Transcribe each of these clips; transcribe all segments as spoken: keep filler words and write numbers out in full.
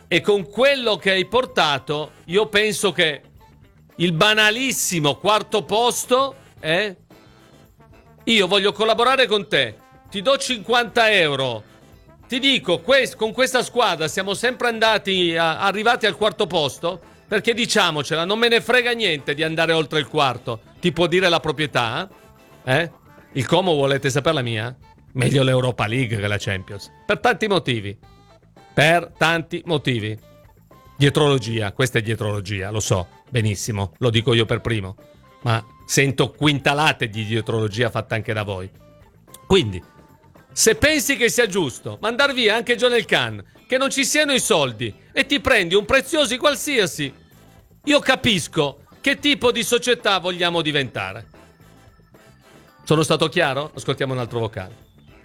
E con quello che hai portato, io penso che il banalissimo quarto posto, eh? Io voglio collaborare con te, ti do cinquanta euro, ti dico, quest- con questa squadra siamo sempre andati, a- arrivati al quarto posto, perché diciamocela, non me ne frega niente di andare oltre il quarto. Ti può dire la proprietà? Eh? Il Como volete sapere la mia? Meglio l'Europa League che la Champions. Per tanti motivi. Per tanti motivi. Dietrologia, questa è dietrologia, lo so, benissimo, lo dico io per primo. Ma sento quintalate di dietrologia fatta anche da voi. Quindi, se pensi che sia giusto mandar via anche John Elkann, che non ci siano i soldi, e ti prendi un preziosi qualsiasi, io capisco che tipo di società vogliamo diventare. Sono stato chiaro? Ascoltiamo un altro vocale.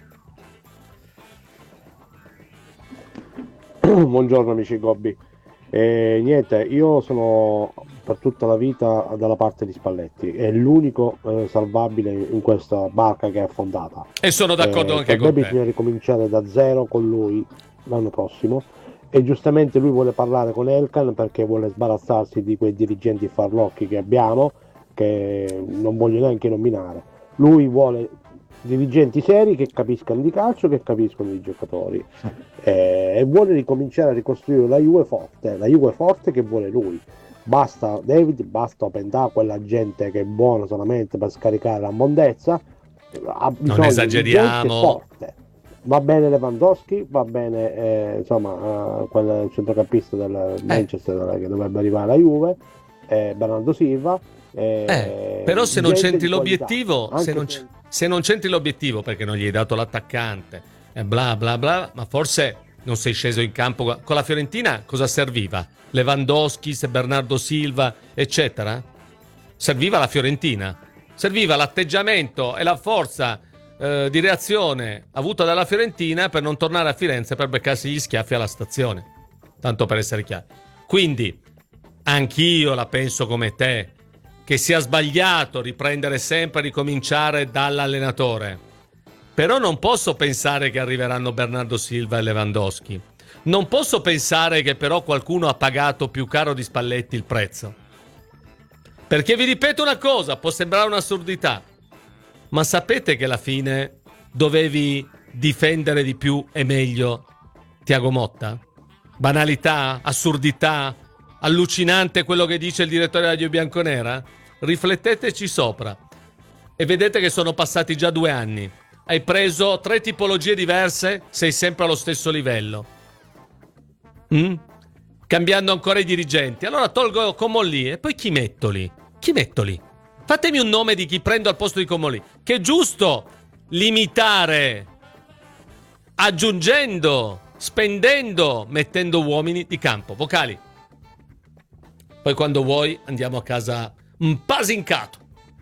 Buongiorno amici Gobbi. Eh, niente, io sono per tutta la vita dalla parte di Spalletti, è l'unico eh, salvabile in questa barca che è affondata. E sono d'accordo Eh, anche per con me te. bisogna ricominciare da zero con lui l'anno prossimo, e giustamente lui vuole parlare con Elkann perché vuole sbarazzarsi di quei dirigenti farlocchi che abbiamo, che non voglio neanche nominare. Lui vuole dirigenti seri che capiscano di calcio, che capiscono i giocatori, eh, e vuole ricominciare a ricostruire la Juve forte, la Juve forte che vuole lui. Basta David, basta Openda, quella gente che è buona solamente per scaricare la mondezza. Ha bisogno Non di esageriamo. gente forte. Va bene Lewandowski, va bene eh, insomma eh, quel centrocampista del Manchester eh. che dovrebbe arrivare alla Juve, eh, Bernardo Silva. Eh, Eh, però se non c'entri l'obiettivo, qualità, se non, c- se non c'entri l'obiettivo perché non gli hai dato l'attaccante, e bla bla bla, ma forse non sei sceso in campo con la Fiorentina, cosa serviva? Lewandowski, Bernardo Silva, eccetera? Serviva la Fiorentina, serviva l'atteggiamento e la forza eh, di reazione avuta dalla Fiorentina per non tornare a Firenze per beccarsi gli schiaffi alla stazione, tanto per essere chiari. Quindi anch'io la penso come te, che sia sbagliato riprendere sempre, ricominciare dall'allenatore. Però non posso pensare che arriveranno Bernardo Silva e Lewandowski. Non posso pensare che però qualcuno ha pagato più caro di Spalletti il prezzo. Perché vi ripeto una cosa, può sembrare un'assurdità, ma sapete che alla fine dovevi difendere di più e meglio Thiago Motta? Banalità? Assurdità? Allucinante quello che dice il direttore della Juve bianconera? Rifletteteci sopra e vedete che sono passati già due anni. Hai preso tre tipologie diverse, sei sempre allo stesso livello. Mm? Cambiando ancora i dirigenti. Allora tolgo Comolli e poi chi metto lì? Chi metto lì? Fatemi un nome di chi prendo al posto di Comolli. Che è giusto limitare, aggiungendo, spendendo, mettendo uomini di campo. Vocali. Poi quando vuoi andiamo a casa impasincato.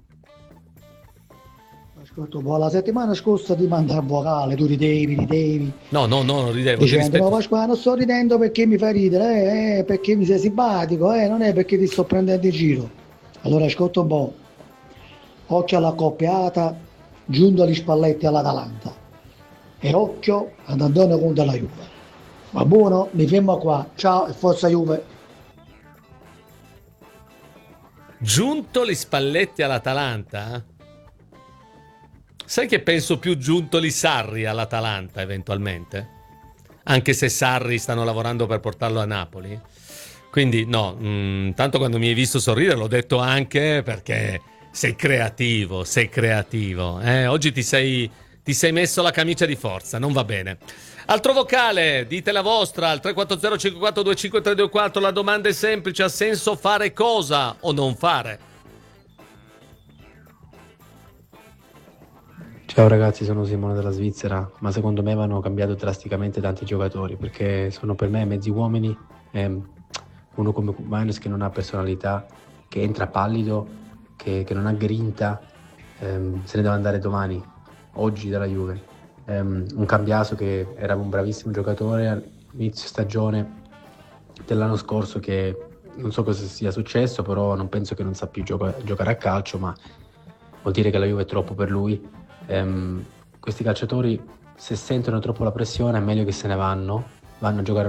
Ascolta, la settimana scorsa ti manda il vocale, tu ridevi, ridevi. No, no, no, non ridevo. Dicendo, no Pasquale, non sto ridendo perché mi fai ridere, eh, eh, perché mi sei simpatico, eh, non è perché ti sto prendendo in giro. Allora ascolta un po'. Occhio alla coppiata, giunto agli Spalletti all'Atalanta. E occhio ad Antonio Conte alla Juve. Va buono? Mi fermo qua. Ciao e forza Juve. Giunto gli Spalletti all'Atalanta? Sai che penso più giuntoli Sarri all'Atalanta eventualmente? Anche se Sarri stanno lavorando per portarlo a Napoli. Quindi no, mh, tanto quando mi hai visto sorridere l'ho detto anche perché sei creativo, sei creativo. Eh? Oggi ti sei, ti sei messo la camicia di forza, non va bene. Altro vocale, dite la vostra al tre quattro zero cinque quattro due cinque tre due quattro. La domanda è semplice, ha senso fare cosa o non fare? Ciao ragazzi, sono Simone della Svizzera, ma secondo me vanno cambiato drasticamente tanti giocatori perché sono per me mezzi uomini, ehm, uno come Kumanes che non ha personalità, che entra pallido, che, che non ha grinta, ehm, se ne deve andare domani, oggi dalla Juve. Um, un Cambiaso che era un bravissimo giocatore all'inizio stagione dell'anno scorso, che non so cosa sia successo, però non penso che non sa più gioca- giocare a calcio, ma vuol dire che la Juve è troppo per lui. Um, questi calciatori, se sentono troppo la pressione, è meglio che se ne vanno, vanno a giocare